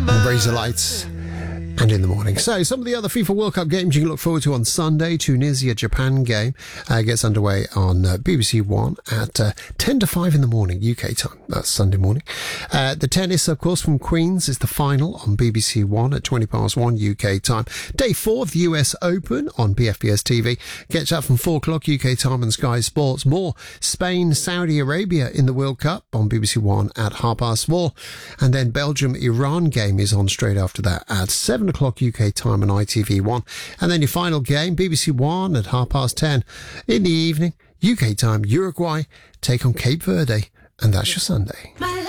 Razor Lights. And in the morning. So, some of the other FIFA World Cup games you can look forward to on Sunday. Tunisia-Japan game gets underway on BBC One at 10 to 5 in the morning, UK time. That's Sunday morning. The tennis, of course, from Queens is the final on BBC One at 20 past 1 UK time. Day 4 of the US Open on BFBS TV. Gets up from 4 o'clock UK time on Sky Sports. More Spain, Saudi Arabia in the World Cup on BBC One at 4:30. And then Belgium-Iran game is on straight after that at 7 o'clock UK time on ITV1. And then your final game, BBC One at 10:30 in the evening, UK time, Uruguay take on Cape Verde. And that's your Sunday.